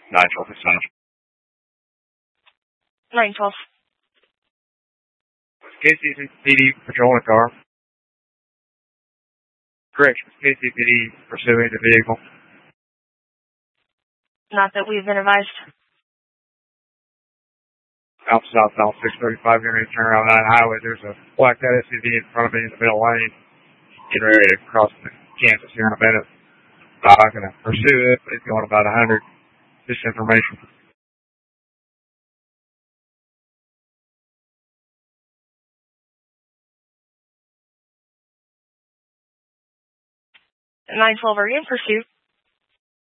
912 percent. 912. KCPD patrolling a car. Correction, KCPD pursuing the vehicle. Not that we've been advised. Out southbound 635, getting ready to turn around that highway. There's a blacked out SUV in front of me in the middle lane. Getting ready to cross the Kansas here in a minute. I'm not going to pursue it, but it's going about 100. Just information. At 912, are you in pursuit?